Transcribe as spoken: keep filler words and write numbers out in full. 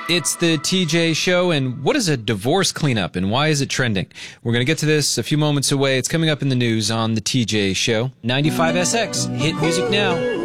It's the T J Show, and what is a divorce cleanup, and why is it trending? We're going to get to this a few moments away. It's coming up in the news on the T J Show. ninety-five S X, hit music now.